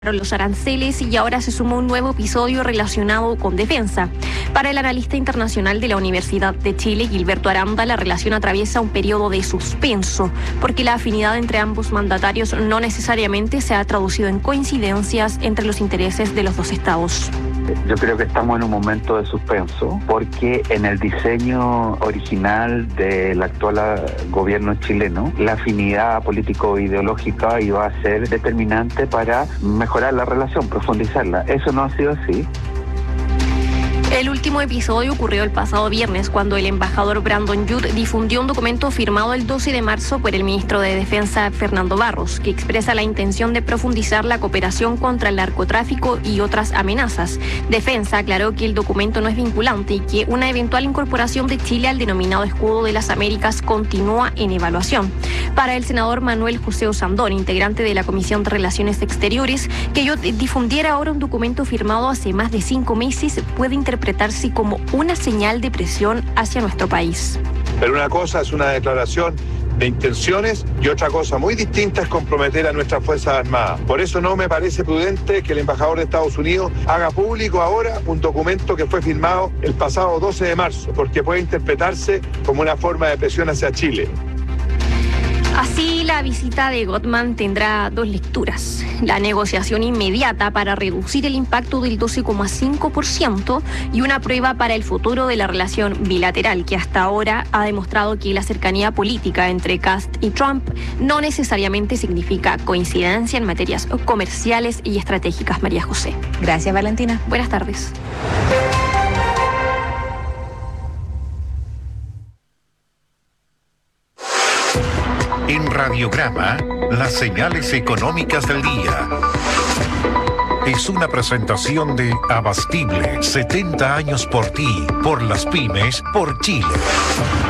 Los aranceles y ahora se suma un nuevo episodio relacionado con defensa. Para el analista internacional de la Universidad de Chile, Gilberto Aranda, la relación atraviesa un periodo de suspenso, porque la afinidad entre ambos mandatarios no necesariamente se ha traducido en coincidencias entre los intereses de los dos estados. Yo creo que estamos en un momento de suspenso porque en el diseño original del actual gobierno chileno, la afinidad político-ideológica iba a ser determinante para mejorar la relación, profundizarla. Eso no ha sido así. El último episodio ocurrió el pasado viernes cuando el embajador Brandon Judd difundió un documento firmado el 12 de marzo por el ministro de Defensa Fernando Barros, que expresa la intención de profundizar la cooperación contra el narcotráfico y otras amenazas. Defensa aclaró que el documento no es vinculante y que una eventual incorporación de Chile al denominado Escudo de las Américas continúa en evaluación. Para el senador Manuel José Osandón, integrante de la Comisión de Relaciones Exteriores, que Judd difundiera ahora un documento firmado hace más de 5 meses puede interpretarse como una señal de presión hacia nuestro país. Pero una cosa es una declaración de intenciones y otra cosa muy distinta es comprometer a nuestras Fuerzas Armadas. Por eso no me parece prudente que el embajador de Estados Unidos haga público ahora un documento que fue firmado el pasado 12 de marzo, porque puede interpretarse como una forma de presión hacia Chile. Así, la visita de Gotman tendrá dos lecturas. La negociación inmediata para reducir el impacto del 12,5% y una prueba para el futuro de la relación bilateral, que hasta ahora ha demostrado que la cercanía política entre Kast y Trump no necesariamente significa coincidencia en materias comerciales y estratégicas. María José. Gracias, Valentina. Buenas tardes. En Radiograma, las señales económicas del día. Es una presentación de Abastible, 70 años por ti, por las pymes, por Chile.